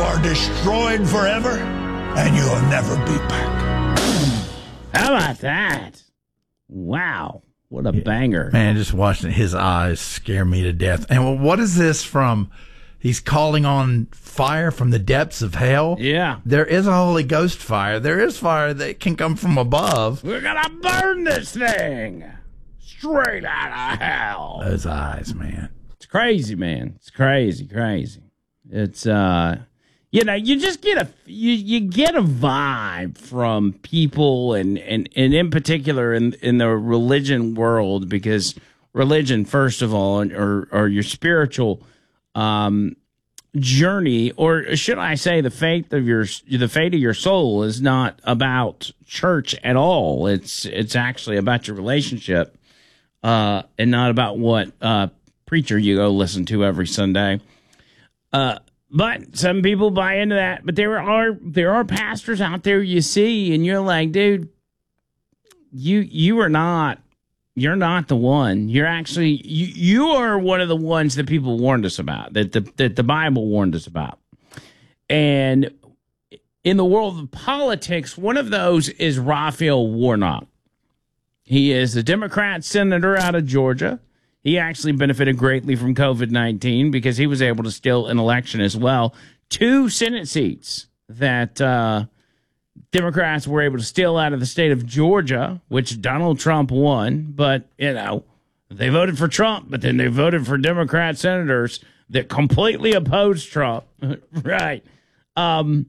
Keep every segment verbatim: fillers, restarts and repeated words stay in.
are destroyed forever, and you'll never be back. How about that? Wow. What a banger. Man, just watching his eyes scare me to death. And what is this from? He's calling on fire from the depths of hell. Yeah. There is a Holy Ghost fire. There is fire that can come from above. We're going to burn this thing straight out of hell. Those eyes, man. It's crazy, man. It's crazy, crazy. It's, uh, you know, you just get a, you, you get a vibe from people and, and, and in particular in, in the religion world, because religion, first of all, or, or your spiritual, um, journey, or should I say the faith of your, the fate of your soul is not about church at all. It's, it's actually about your relationship, uh, and not about what, uh, preacher you go listen to every Sunday. Uh, But some people buy into that. But there are there are pastors out there you see, and you're like, dude, you you are not you're not the one. You're actually you you are one of the ones that people warned us about, that the that the Bible warned us about. And in the world of politics, one of those is Raphael Warnock. He is a Democrat senator out of Georgia. He actually benefited greatly from COVID nineteen because he was able to steal an election as well. Two Senate seats that uh, Democrats were able to steal out of the state of Georgia, which Donald Trump won. But, you know, they voted for Trump, but then they voted for Democrat senators that completely opposed Trump. Right. Um,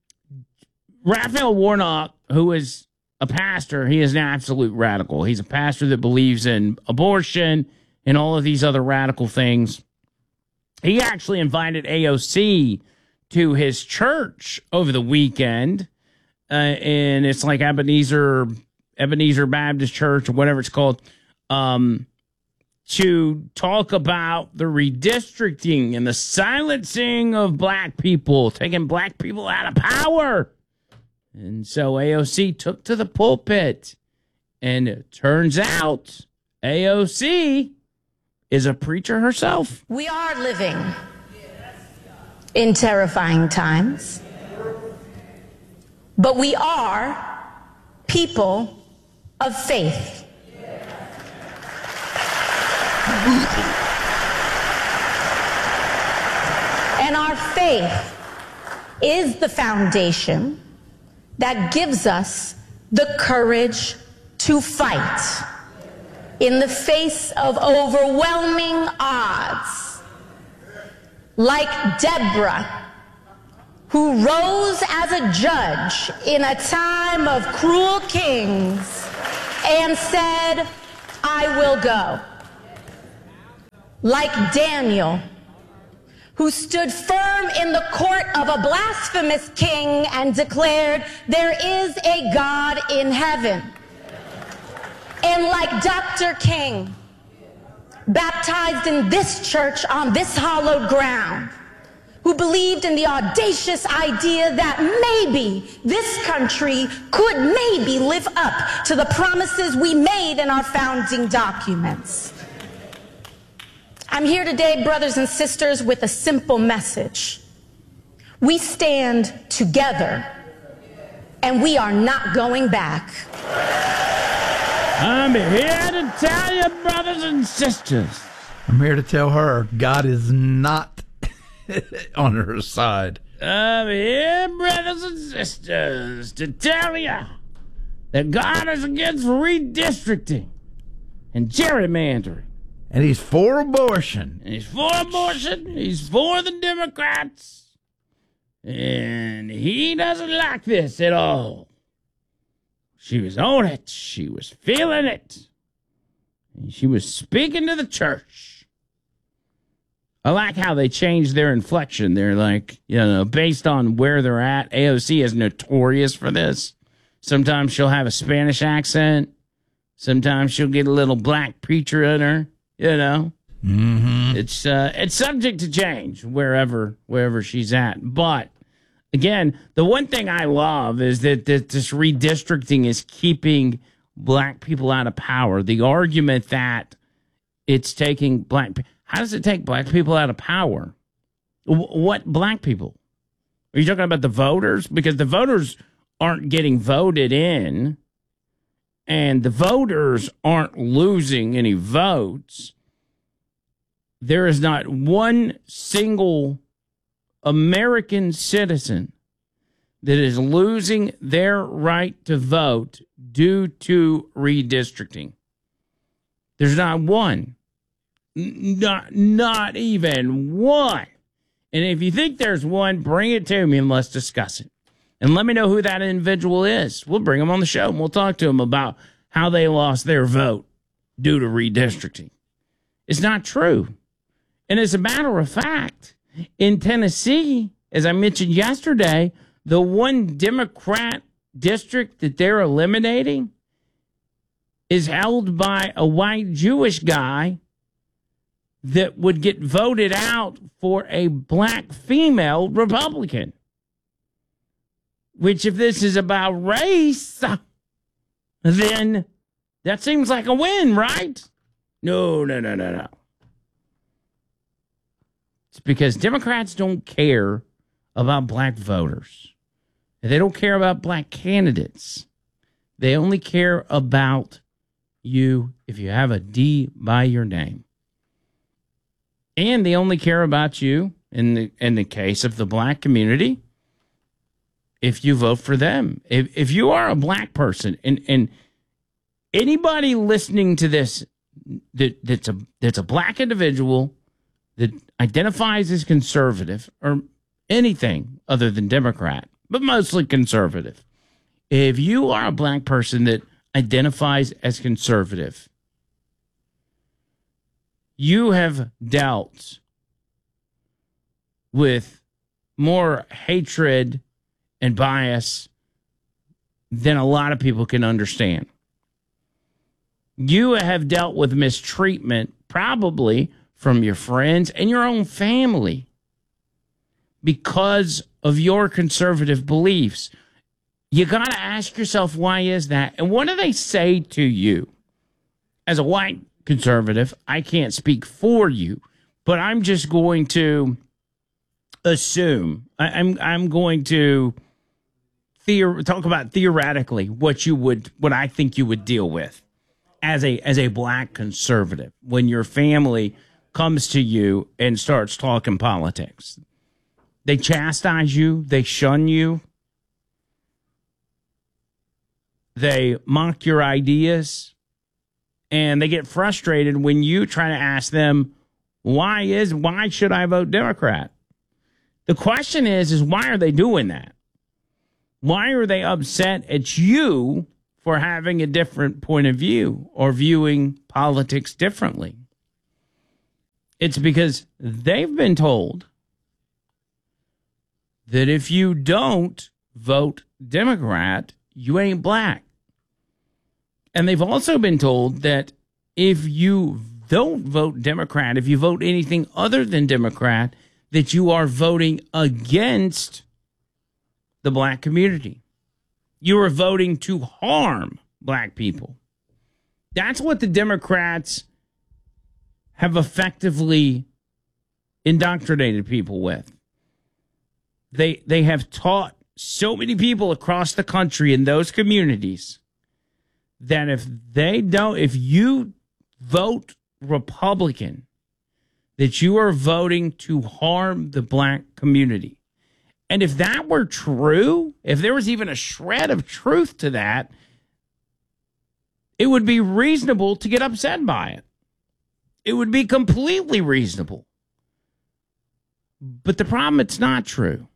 Raphael Warnock, who is a pastor, he is an absolute radical. He's a pastor that believes in abortion and all of these other radical things. He actually invited A O C to his church over the weekend, uh, and it's like Ebenezer Ebenezer Baptist Church or whatever it's called, um, to talk about the redistricting and the silencing of black people, taking black people out of power. And so A O C took to the pulpit, and it turns out A O C is a preacher herself. We are living in terrifying times, but we are people of faith. And our faith is the foundation that gives us the courage to fight in the face of overwhelming odds, like Deborah, who rose as a judge in a time of cruel kings and said, I will go. Like Daniel, who stood firm in the court of a blasphemous king and declared, there is a God in heaven. And like Doctor King, baptized in this church on this hallowed ground, who believed in the audacious idea that maybe this country could maybe live up to the promises we made in our founding documents. I'm here today, brothers and sisters, with a simple message. We stand together, and we are not going back. I'm here to tell you, brothers and sisters. I'm here to tell her God is not on her side. I'm here, brothers and sisters, to tell you that God is against redistricting and gerrymandering. And he's for abortion. And he's for abortion. He's for the Democrats. And he doesn't like this at all. She was on it. She was feeling it. And she was speaking to the church. I like how they changed their inflection. They're like, you know, based on where they're at. A O C is notorious for this. Sometimes she'll have a Spanish accent. Sometimes she'll get a little black preacher in her. You know, mm-hmm. it's uh, it's subject to change wherever wherever she's at. But again, the one thing I love is that, that this redistricting is keeping black people out of power. The argument that it's taking black how does it take black people out of power? W- what black people? Are you talking about the voters? Because the voters aren't getting voted in, and the voters aren't losing any votes. There is not one single American citizen that is losing their right to vote due to redistricting. There's not one. Not, not even one. And if you think there's one, bring it to me and let's discuss it. And let me know who that individual is. We'll bring them on the show and we'll talk to them about how they lost their vote due to redistricting. It's not true. And as a matter of fact, in Tennessee, as I mentioned yesterday, the one Democrat district that they're eliminating is held by a white Jewish guy that would get voted out for a black female Republican. Which, if this is about race, then that seems like a win, right? No, no, no, no, no. It's because Democrats don't care about black voters. They don't care about black candidates. They only care about you if you have a D by your name. And they only care about you, in the in the case of the black community, if you vote for them. If if you are a black person, and, and anybody listening to this that that's a that's a black individual that identifies as conservative or anything other than Democrat, but mostly conservative. If you are a black person that identifies as conservative, you have dealt with more hatred and bias than a lot of people can understand. You have dealt with mistreatment probably from your friends and your own family because of your conservative beliefs. You got to ask yourself, why is that? And what do they say to you? As a white conservative, I can't speak for you, but I'm just going to assume, I, I'm I'm going to theor- talk about theoretically what you would, what I think you would deal with as a as a black conservative when your family comes to you and starts talking politics. They chastise you, they shun you, they mock your ideas, and they get frustrated when you try to ask them, why is why should I vote Democrat? The question is, is why are they doing that? Why are they upset at you for having a different point of view or viewing politics differently? It's because they've been told that if you don't vote Democrat, you ain't black. And they've also been told that if you don't vote Democrat, if you vote anything other than Democrat, that you are voting against the black community. You are voting to harm black people. That's what the Democrats have effectively indoctrinated people with. They they have taught so many people across the country in those communities that if they don't, if you vote Republican, that you are voting to harm the black community. And if that were true, if there was even a shred of truth to that, it would be reasonable to get upset by it. It would be completely reasonable. But the problem, it's not true.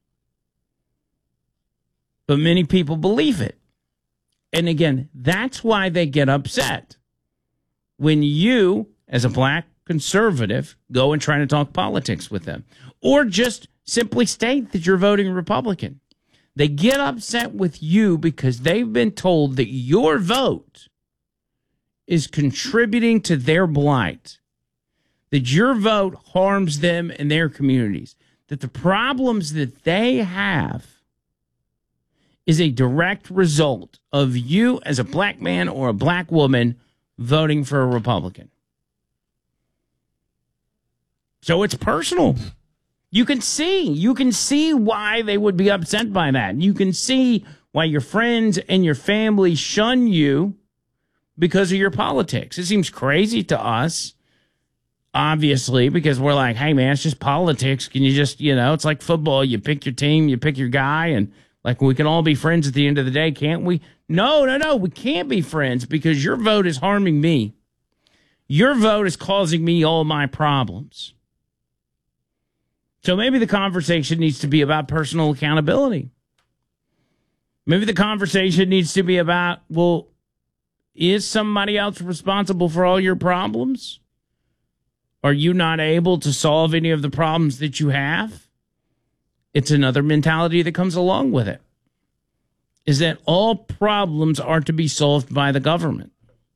But many people believe it. And again, that's why they get upset when you, as a black conservative, go and try to talk politics with them. Or just simply state that you're voting Republican. They get upset with you because they've been told that your vote is contributing to their blight, that your vote harms them and their communities, that the problems that they have is a direct result of you as a black man or a black woman voting for a Republican. So it's personal. You can see, you can see why they would be upset by that. You can see why your friends and your family shun you because of your politics. It seems crazy to us, obviously, because we're like, hey, man, it's just politics. Can you just, you know, it's like football. You pick your team, you pick your guy, and like we can all be friends at the end of the day, can't we? No, no, no, we can't be friends because your vote is harming me. Your vote is causing me all my problems. So maybe the conversation needs to be about personal accountability. Maybe the conversation needs to be about, well, is somebody else responsible for all your problems? Are you not able to solve any of the problems that you have? It's another mentality that comes along with it, is that all problems are to be solved by the government.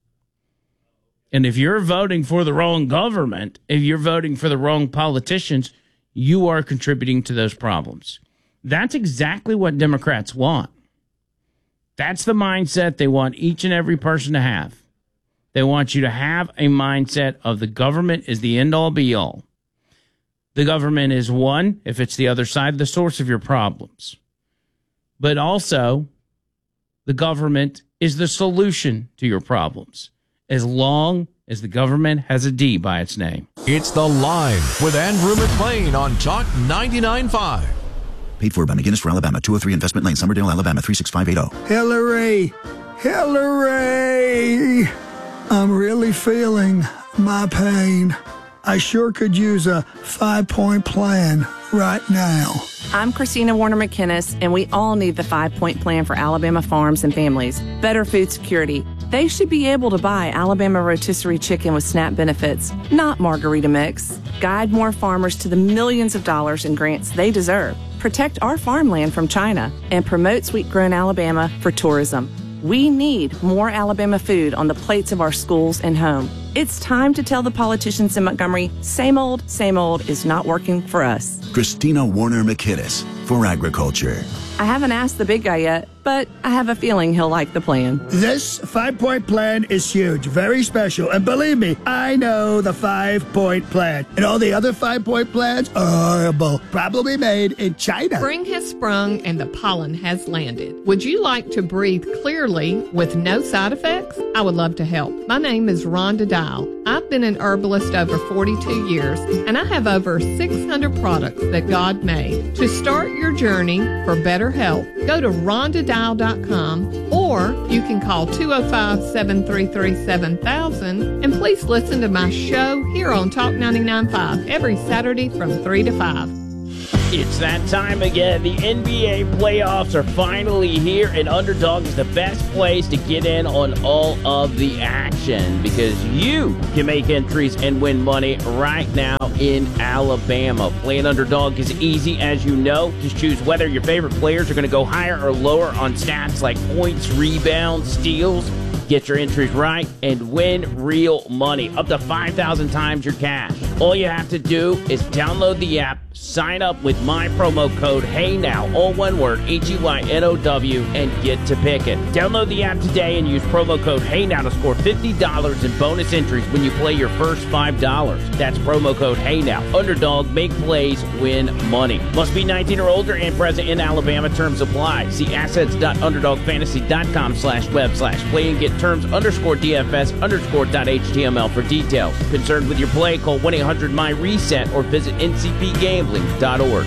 And if you're voting for the wrong government, if you're voting for the wrong politicians, you are contributing to those problems. That's exactly what Democrats want. That's the mindset they want each and every person to have. They want you to have a mindset of the government is the end-all, be-all. The government is one, if it's the other side, the source of your problems. But also, the government is the solution to your problems, as long as the government has a D by its name. It's The Line with Andrew McLean on Talk ninety-nine point five. Paid for by McGinnis for Alabama, two oh three Investment Lane, Summerdale, Alabama, three six five eight oh. Hillary, Hillary, I'm really feeling my pain. I sure could use a five-point plan right now. I'm Christina Warner McInnes, and we all need the five-point plan for Alabama farms and families. Better food security. They should be able to buy Alabama rotisserie chicken with SNAP benefits, not margarita mix. Guide more farmers to the millions of dollars in grants they deserve. Protect our farmland from China and promote sweet-grown Alabama for tourism. We need more Alabama food on the plates of our schools and home. It's time to tell the politicians in Montgomery, same old, same old is not working for us. Christina Warner McInnes for Agriculture. I haven't asked the big guy yet, but I have a feeling he'll like the plan. This five-point plan is huge, very special. And believe me, I know the five-point plan. And all the other five-point plans are horrible, probably made in China. Spring has sprung and the pollen has landed. Would you like to breathe clearly with no side effects? I would love to help. My name is Rhonda Dial. I've been an herbalist over forty-two years, and I have over six hundred products that God made. To start your journey for better health, go to rhonda dial dot com, or you can call two oh five, seven three three, seven thousand, and please listen to my show here on Talk ninety-nine point five every Saturday from three to five. It's that time again. The N B A playoffs are finally here, and Underdog is the best place to get in on all of the action because you can make entries and win money right now in Alabama. Playing Underdog is easy, as you know. Just choose whether your favorite players are going to go higher or lower on stats like points, rebounds, steals. Get your entries right and win real money, up to five thousand times your cash. All you have to do is download the app, sign up with my promo code HEYNOW, all one word, H E Y N O W, and get to pick it. Download the app today and use promo code HEYNOW to score fifty dollars in bonus entries when you play your first five dollars. That's promo code HEYNOW. Underdog, make plays, win money. Must be nineteen or older and present in Alabama. Terms apply. See assets.underdogfantasy.com slash web slash play and get terms underscore DFS underscore dot HTML for details. Concerned with your play, call one eight hundred M Y reset or visit N C P gambling dot org.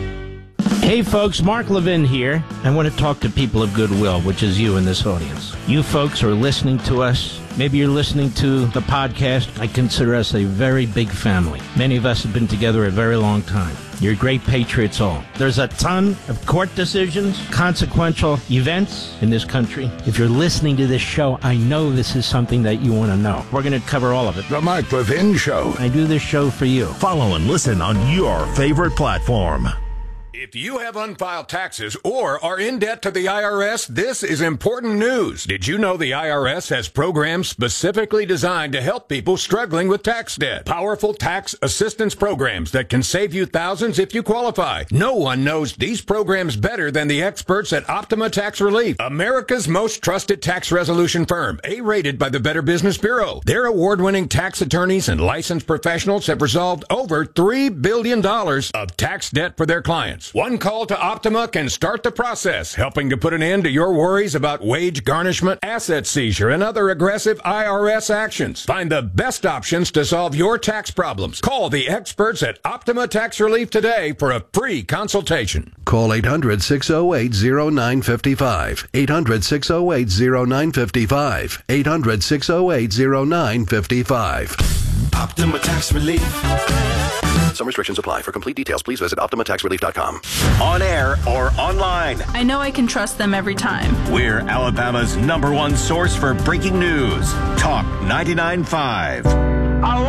Hey folks, Mark Levin here. I want to talk to people of goodwill, which is you in this audience. You folks are listening to us. Maybe you're listening to the podcast. I consider us a very big family. Many of us have been together a very long time. You're great patriots all. There's a ton of court decisions, consequential events in this country. If you're listening to this show, I know this is something that you want to know. We're going to cover all of it. The Mark Levin Show. I do this show for you. Follow and listen on your favorite platform. If you have unfiled taxes or are in debt to the I R S, this is important news. Did you know the I R S has programs specifically designed to help people struggling with tax debt? Powerful tax assistance programs that can save you thousands if you qualify. No one knows these programs better than the experts at Optima Tax Relief, America's most trusted tax resolution firm, A-rated by the Better Business Bureau. Their award-winning tax attorneys and licensed professionals have resolved over three billion dollars of tax debt for their clients. One call to Optima can start the process, helping to put an end to your worries about wage garnishment, asset seizure, and other aggressive I R S actions. Find the best options to solve your tax problems. Call the experts at Optima Tax Relief today for a free consultation. Call eight hundred, six oh eight, oh nine five five. eight hundred, six oh eight, oh nine five five. eight hundred, six oh eight, oh nine five five. Optima Tax Relief. Some restrictions apply. For complete details, please visit Optima Tax Relief dot com. On air or online, I know I can trust them every time. We're Alabama's number one source for breaking news. Talk ninety-nine point five.